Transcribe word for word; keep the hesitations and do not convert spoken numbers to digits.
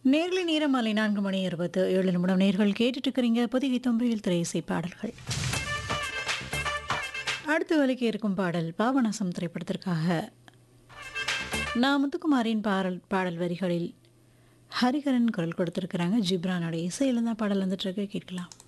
நேர்களை நேரம் மாலை நான்கு மணி இருபத்து ஏழு நிமிடம் நேர்கள் கேட்டுட்டு இருக்கிறீங்க புதிய தொம்பையில் திரையிசை பாடல்கள். அடுத்த வேலைக்கு இருக்கும் பாடல் பாபநாசம் திரைப்படத்திற்காக நான் முத்துக்குமாரின் பாடல் பாடல் வரிகளில் ஹரிஹரன் குரல் கொடுத்திருக்கிறாங்க. ஜிப்ரானோட இசையில தான் பாடல் வந்துட்டு இருக்கு, கேட்கலாம்.